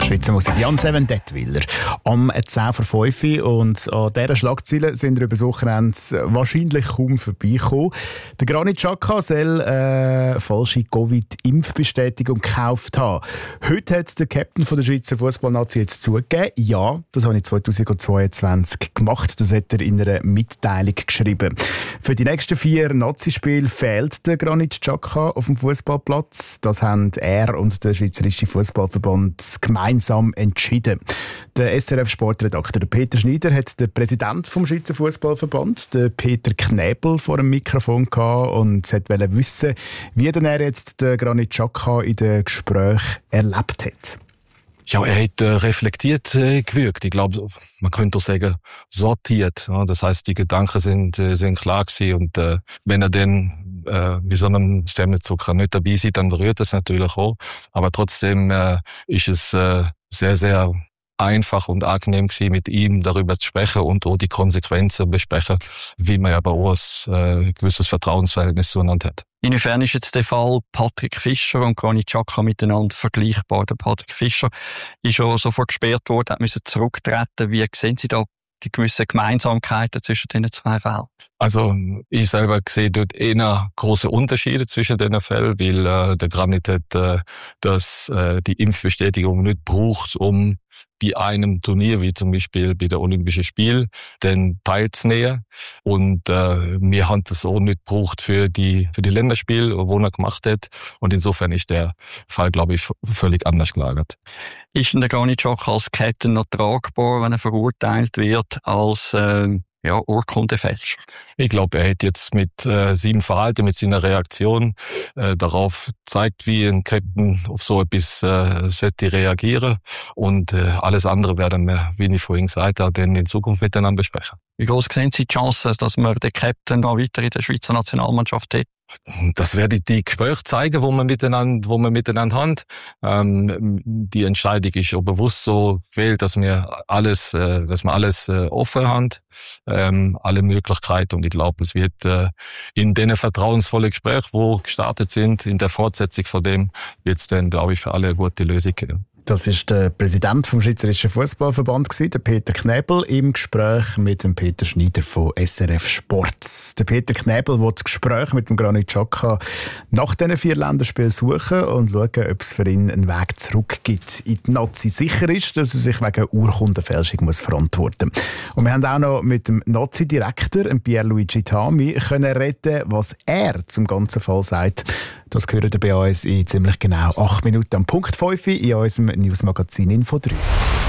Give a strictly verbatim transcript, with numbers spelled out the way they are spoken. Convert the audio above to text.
Schweizer Musik. Jan Seven Detwiller am zehn vor fünf und an dieser Schlagzeile sind wir über das Wochenende wahrscheinlich kaum vorbeigekommen. Der Granit Xhaka soll eine falsche Covid-Impfbestätigung gekauft haben. Heute hat der Captain von der Schweizer Fußballnazi jetzt zugegeben. Ja, das habe ich zweitausendzweiundzwanzig gemacht. Das hat er in einer Mitteilung geschrieben. Für die nächsten vier Nazi-Spiele fehlt der Granit Xhaka auf dem Fußballplatz. Das haben er und der Schweizerische Fußballverband gemeinsam entschieden. Der S R F-Sportredakteur Peter Schneider hat den Präsidenten vom Schweizer Fußballverband, den Peter Knäbel, vor dem Mikrofon gehabt und wollte wissen, wie denn er jetzt den Granit Xhaka in den Gesprächen erlebt hat. Ja, er hat äh, reflektiert äh, gewirkt. Ich glaube, man könnte auch sagen, sortiert. Ja, das heißt, die Gedanken sind, äh, sind klar gewesen. Und äh, wenn er dann äh, mit so einem Stemmenzucker nicht dabei ist, dann berührt das natürlich auch. Aber trotzdem äh, ist es äh, sehr, sehr einfach und angenehm gewesen, mit ihm darüber zu sprechen und auch die Konsequenzen besprechen, wie man aber auch ein äh, gewisses Vertrauensverhältnis zueinander hat. Inwiefern ist jetzt der Fall Patrick Fischer und Granit Xhaka miteinander vergleichbar? Der Patrick Fischer ist schon sofort gesperrt worden, hat müssen zurücktreten. Wie sehen Sie da die gewissen Gemeinsamkeiten zwischen diesen zwei Fällen? Also ich selber sehe dort eher große Unterschiede zwischen den Fällen, weil äh, der Granit hat äh, dass äh, die Impfbestätigung nicht braucht, um bei einem Turnier, wie zum Beispiel bei der Olympischen Spielen, dann teilzunehmen. Und äh, wir haben das auch nicht gebraucht für die für die Länderspiele, wo er gemacht hat. Und insofern ist der Fall, glaube ich, völlig anders gelagert. Ist denn der Granit Xhaka als Captain noch tragbar, wenn er verurteilt wird als äh, ja, Urkundefälscher? Ich glaube, er hat jetzt mit äh, seinem Verhalten, mit seiner Reaktion äh, darauf gezeigt, wie ein Captain auf so etwas äh, sollte reagieren. Und äh, alles andere werden wir, wie ich vorhin gesagt habe, dann in Zukunft miteinander besprechen. Wie groß sehen Sie die Chance, dass wir den Captain noch weiter in der Schweizer Nationalmannschaft hat? Das werden die Gespräche zeigen, wo wir miteinander, wo wir miteinander haben. Ähm, die Entscheidung ist auch bewusst so gewählt, dass wir alles, äh, dass wir alles äh, offen haben, ähm, alle Möglichkeiten. Und ich glaube, es wird äh, in den vertrauensvollen Gesprächen, wo gestartet sind, in der Fortsetzung von dem, wird es dann, glaube ich, für alle eine gute Lösung geben. Das war der Präsident vom Schweizerischen Fußballverband, der Peter Knäbel, im Gespräch mit dem Peter Schneider von S R F Sport. Der Peter Knäbel will das Gespräch mit dem Granit Xhaka nach diesen vier Länderspielen suchen und schauen, ob es für ihn einen Weg zurück gibt in die Nazi. Sicher ist, dass er sich wegen Urkundenfälschung muss verantworten muss. Und wir haben auch noch mit dem Nazi-Direktor, Pierluigi Tami, können reden, was er zum ganzen Fall sagt. Das hören wir bei uns in ziemlich genau acht Minuten am Punkt fünf in unserem Newsmagazin Info drei.